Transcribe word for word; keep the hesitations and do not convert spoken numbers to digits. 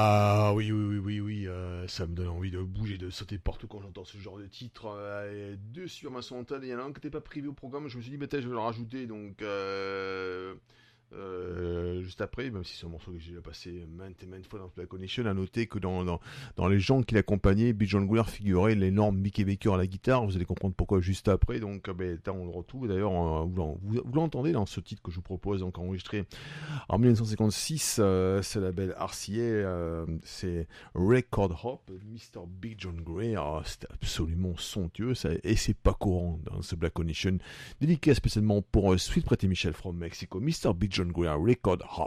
Ah oui, oui, oui, oui, oui, euh, ça me donne envie de bouger, de sauter partout quand j'entends ce genre de titre. Euh, deux sur ma sonnerie, il y en a un qui n'était pas privé au programme, je me suis dit, bah, je vais le rajouter, donc euh, euh, juste après, même si c'est un morceau que j'ai déjà passé maintes et maintes fois dans Black Connection, à noter que dans, dans, dans les gens qui l'accompagnaient, Bill John Guerre figurait l'énorme Mickey Baker à la guitare, vous allez comprendre pourquoi juste après, donc euh, ben, on le retrouve d'ailleurs, euh, vous, vous, vous l'entendez dans ce titre que je vous propose, donc enregistré en mille neuf cent cinquante-six, euh, ce label R C A, euh, c'est Record Hop, mister Big John Gray, ah, c'était absolument somptueux, ça, et c'est pas courant dans ce Black Condition, dédié spécialement pour euh, Sweet Pretty Michelle from Mexico, mister Big John Gray, Record